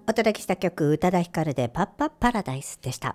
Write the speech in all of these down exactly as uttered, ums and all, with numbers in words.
お届けした曲、宇多田ヒカルでパッパパラダイスでした。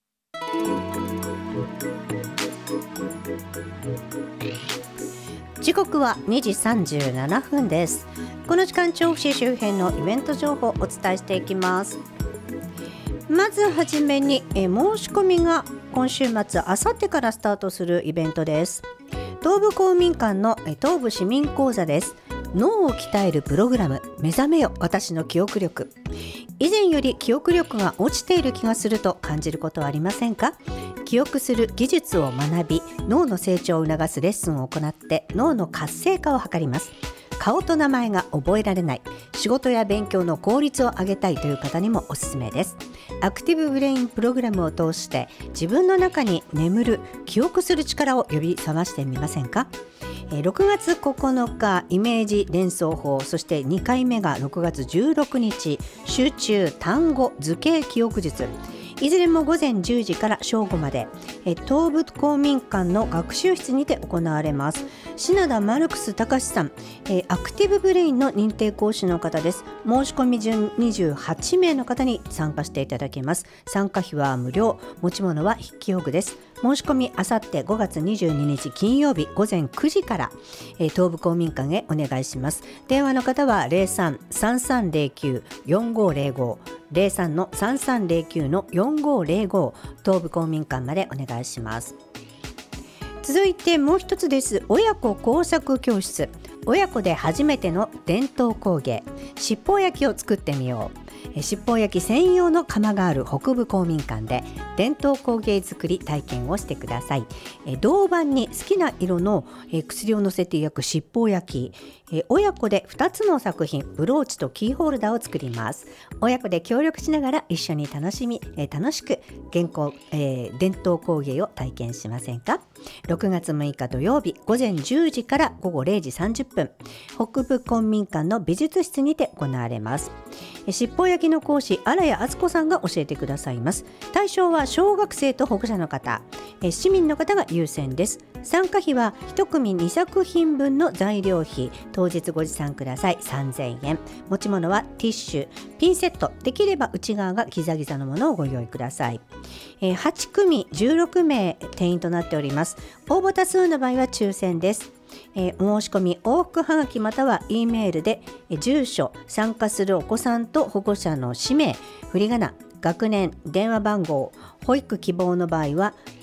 時刻はにじさんじゅうななふんです。この時間、調布市周辺のイベント情報をお伝えしていきます。まずはじめにえ申し込みが今週末あさってからスタートするイベントです。東部公民館のえ東部市民講座です。脳を鍛えるプログラム、目覚めよ私の記憶力。以前より記憶力が落ちている気がすると感じることはありませんか？記憶する技術を学び、脳の成長を促すレッスンを行って脳の活性化を図ります。顔と名前が覚えられない、仕事や勉強の効率を上げたいという方にもおすすめです。アクティブブレインプログラムを通して自分の中に眠る記憶する力を呼び覚ましてみませんか？ろくがつここのかイメージ連想法、そしてにかいめがろくがつじゅうろくにち集中単語図形記憶術、いずれも午前じゅうじから正午まで東部公民館の学習室にて行われます。品田マルクス隆さん、アクティブブレインの認定講師の方です。申し込み順にじゅうはちめいの方に参加していただけます。参加費は無料、持ち物は筆記用具です。申し込みあさってごがつにじゅうににち金曜日午前くじから東部公民館へお願いします。電話の方は ゼロさん さんさんゼロきゅう よんごゼロご ゼロさん さんさんゼロきゅう よんごゼロご、東部公民館までお願いします。続いてもう一つです。親子工作教室。親子で初めての伝統工芸、七宝焼きを作ってみよう。七宝焼き専用の窯がある北部公民館で伝統工芸作り体験をしてください。銅板に好きな色の薬を乗せて焼く七宝焼き、親子でふたつの作品、ブローチとキーホルダーを作ります。親子で協力しながら一緒に楽しみ楽しく現行、えー、伝統工芸を体験しませんか？ろくがつむいか土曜日午前じゅうじから午後れいじさんじゅっぷん、北部公民館の美術室にて行われます。七宝焼きの講師荒谷敦子さんが教えてくださいます。対象は小学生と保護者の方、市民の方が優先です。参加費はひとくみにさくひんぶんの材料費、当日ご持参ください。さんぜんえん、持ち物はティッシュ、ピンセット、できれば内側がギザギザのものをご用意ください。はちくみじゅうろくめい定員となっております。応募多数の場合は抽選です。えー、お申し込み往復はがきまたは E メールで、えー、住所、参加するお子さんと保護者の氏名、振り仮名、学年、電話番号、保育希望の場合は